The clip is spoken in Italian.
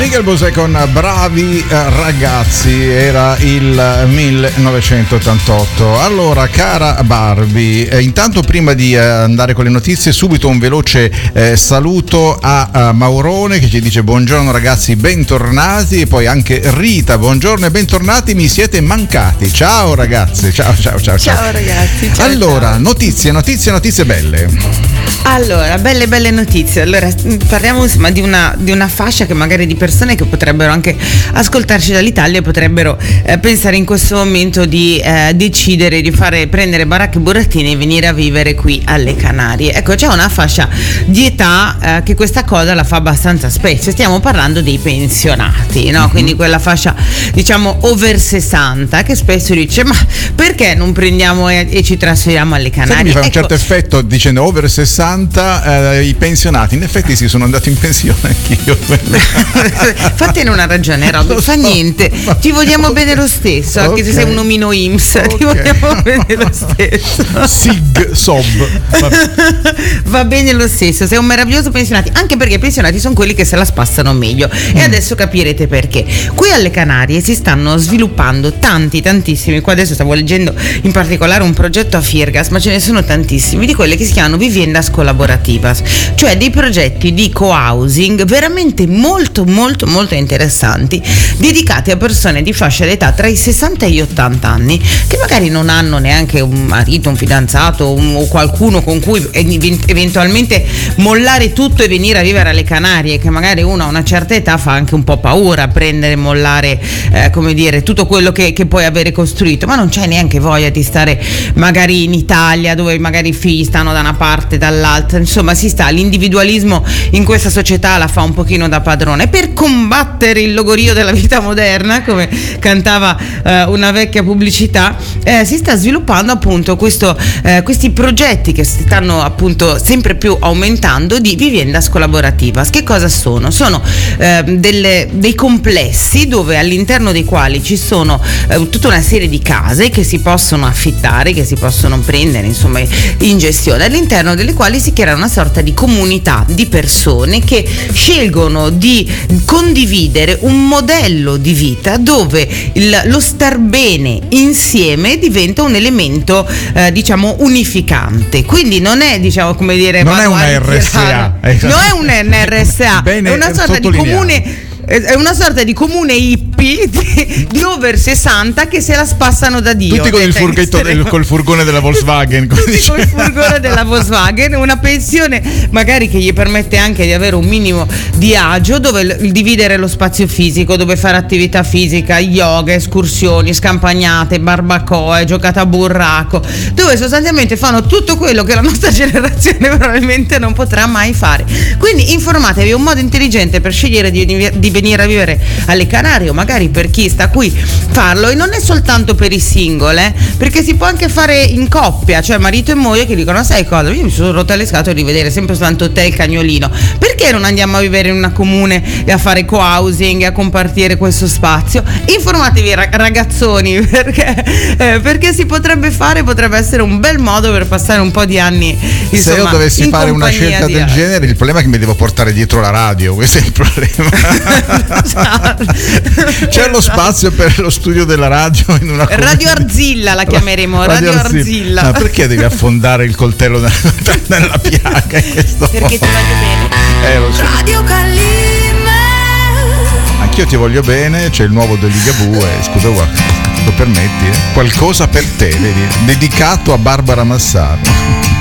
Miguel Bosé con Bravi ragazzi, era il 1988. Allora, cara Barbie, intanto prima di andare con le notizie, subito un veloce saluto a Maurone che ci dice buongiorno ragazzi, bentornati, e poi anche Rita, buongiorno e bentornati, mi siete mancati. Ciao ragazzi, ciao ragazzi. Ciao, allora, ciao. Notizie belle. Allora, belle notizie. Allora, parliamo insomma di una fascia che magari di persone che potrebbero anche ascoltarci dall'Italia potrebbero pensare in questo momento di decidere di prendere baracche e burattini e venire a vivere qui alle Canarie. Ecco, c'è una fascia di età che questa cosa la fa abbastanza spesso. Stiamo parlando dei pensionati, no? Quindi quella fascia, diciamo, over 60 che spesso dice ma perché non prendiamo e ci trasferiamo alle Canarie? Mi fa un certo effetto dicendo over 60 i pensionati, in effetti sì, sono andato in pensione anch'io. Fatene una ragione, Rob, fa niente, ti vogliamo bene lo stesso, anche se sei un omino IMSS, ti vogliamo bene lo stesso. Sig, Sob. Va bene lo stesso, sei un meraviglioso pensionato, anche perché i pensionati sono quelli che se la spassano meglio e adesso capirete perché. Qui alle Canarie si stanno sviluppando tantissimi, qua adesso stavo leggendo in particolare un progetto a Firgas, ma ce ne sono tantissimi, di quelle che si chiamano viviendas collaborativas, cioè dei progetti di co-housing veramente molto interessanti, dedicati a persone di fascia d'età tra i 60 e gli 80 anni, che magari non hanno neanche un marito, un fidanzato o qualcuno con cui eventualmente mollare tutto e venire a vivere alle Canarie, che magari uno a una certa età fa anche un po' paura prendere e mollare come dire tutto quello che puoi avere costruito, ma non c'hai neanche voglia di stare magari in Italia dove magari i figli stanno da una parte, dall'altra, insomma l'individualismo in questa società la fa un pochino da padrone. Per combattere il logorio della vita moderna, come cantava una vecchia pubblicità, si sta sviluppando appunto questi progetti che stanno appunto sempre più aumentando di viviendas collaborativas. Che cosa sono? Sono dei complessi dove all'interno dei quali ci sono tutta una serie di case che si possono affittare, che si possono prendere insomma in gestione, all'interno delle quali si crea una sorta di comunità di persone che scelgono di condividere un modello di vita dove lo star bene insieme diventa un elemento diciamo unificante. Quindi non è, diciamo, come dire, non è una RSA, non è un RSA, è una sorta di comune. È una sorta di comune hippie di over 60 che se la spassano da Dio. Tutti con col furgone della Volkswagen. Tutti con il furgone della Volkswagen, una pensione magari che gli permette anche di avere un minimo di agio, dove dividere lo spazio fisico, dove fare attività fisica, yoga, escursioni, scampagnate, barbacoa, giocata a burraco, dove sostanzialmente fanno tutto quello che la nostra generazione probabilmente non potrà mai fare. Quindi informatevi, è un modo intelligente per scegliere di venire a vivere alle Canarie, o magari per chi sta qui farlo, e non è soltanto per i single, perché si può anche fare in coppia, cioè marito e moglie che dicono sai cosa, io mi sono rotta le scatole di vedere sempre soltanto te e il cagnolino, perché non andiamo a vivere in una comune e a fare co-housing e a compartire questo spazio? Informatevi ragazzoni, perché si potrebbe essere un bel modo per passare un po' di anni, insomma, se io dovessi fare una scelta del genere, il problema è che mi devo portare dietro la radio, questo è il problema. C'è lo spazio per lo studio della radio in una Radio Arzilla la chiameremo, Radio Arzilla. Ma perché devi affondare il coltello nella piaga? Perché ti voglio bene. Lo so. Radio Calime. Anch'io ti voglio bene, c'è il nuovo del Ligabue, scusa guarda, lo permetti? Qualcosa per te, vedi? Dedicato a Barbara Massaro.